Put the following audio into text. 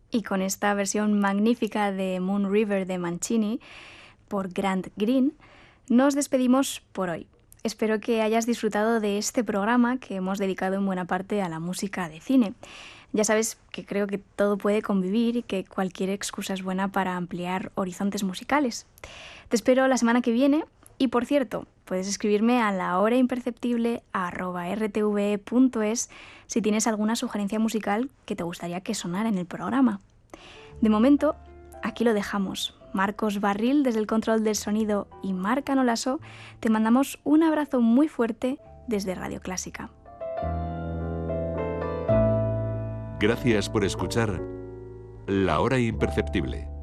y con esta versión magnífica de Moon River de Mancini por Grant Green, nos despedimos por hoy. Espero que hayas disfrutado de este programa que hemos dedicado en buena parte a la música de cine. Ya sabes que creo que todo puede convivir y que cualquier excusa es buena para ampliar horizontes musicales. Te espero la semana que viene y, por cierto, puedes escribirme a lahoraimperceptible@rtve.es si tienes alguna sugerencia musical que te gustaría que sonara en el programa. De momento, aquí lo dejamos. Marcos Barril desde el control del sonido y Marc Anolaso, te mandamos un abrazo muy fuerte desde Radio Clásica. Gracias por escuchar La Hora Imperceptible.